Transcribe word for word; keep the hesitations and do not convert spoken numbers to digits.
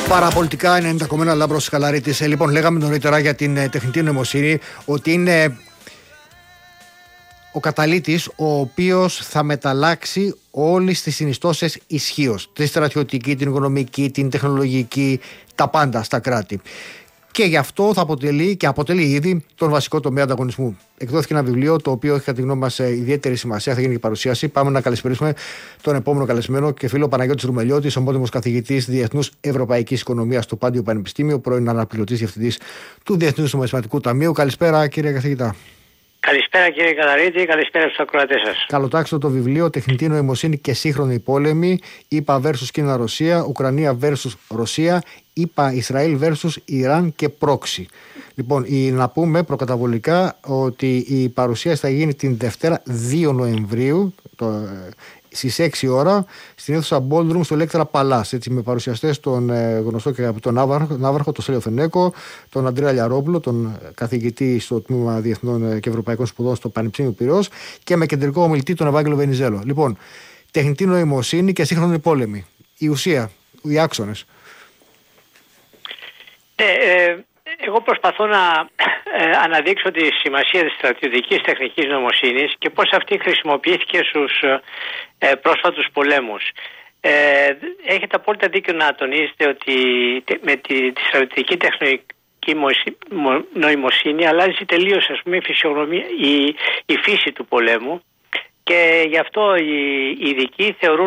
Παραπολιτικά ενενήντα κόμμα ένα Λάμπρος Καλαρίτης. Ε, λοιπόν, λέγαμε νωρίτερα για την ε, τεχνητή νοημοσύνη ότι είναι ο καταλύτης ο οποίος θα μεταλλάξει όλες τις συνιστώσεις ισχύως. Τη στρατιωτική, την οικονομική, την τεχνολογική, τα πάντα στα κράτη. Και γι' αυτό θα αποτελεί και αποτελεί ήδη τον βασικό τομέα ανταγωνισμού. Εκδόθηκε ένα βιβλίο το οποίο έχει κατά τη γνώμη μας ιδιαίτερη σημασία. Θα γίνει και παρουσίαση. Πάμε να καλησπερίσουμε τον επόμενο καλεσμένο και φίλο Παναγιώτης Ρουμελιώτης, ομότιμος καθηγητής Διεθνούς Ευρωπαϊκής Οικονομίας στο Πάντιο Πανεπιστήμιο, πρώην αναπληρωτής διευθυντής του Διεθνούς Νομισματικού Ταμείου. Καλησπέρα, κύριε καθηγητά. Καλησπέρα, κύριε Καλαρίτη, καλησπέρα στους ακροατές σας. Καλοτάξτε το βιβλίο «Τεχνητή νοημοσύνη και σύγχρονη πόλεμη», ΗΠΑ versus Κίνα Ρωσία, Ουκρανία versus Ρωσία, ΗΠΑ Ισραήλ versus Ιράν και πρόξι. Λοιπόν, να πούμε προκαταβολικά ότι η παρουσίαση θα γίνει την Δευτέρα δύο Νοεμβρίου το, στις έξι ώρα στην αίθουσα Ballroom στο Electra Palace, έτσι, με παρουσιαστές τον ε, γνωστό και αγαπητό Ναύαρχο, Ναύαρχο, τον Στέλιο Θενέκο, τον Αντρέα Λιαρόπουλο, τον καθηγητή στο Τμήμα Διεθνών και Ευρωπαϊκών Σπουδών στο Πανεπιστήμιο Πειραιώς και με κεντρικό ομιλητή τον Ευάγγελο Βενιζέλο. Λοιπόν, τεχνητή νοημοσύνη και σύγχρονη πόλεμη. Η ουσία, οι άξονες. Ε, ε, εγώ προσπαθώ να ε, αναδείξω τη σημασία της στρατιωτικής τεχνικής νοημοσύνης και πώς αυτή χρησιμοποιήθηκε στους ε, πρόσφατους πολέμους. Ε, έχετε απόλυτα δίκιο να τονίσετε ότι με τη, τη στρατιωτική τεχνική νοημοσύνη αλλάζει τελείως, ας πούμε, η φυσιογνωμία, η, η φύση του πολέμου, και γι' αυτό οι ειδικοί θεωρούν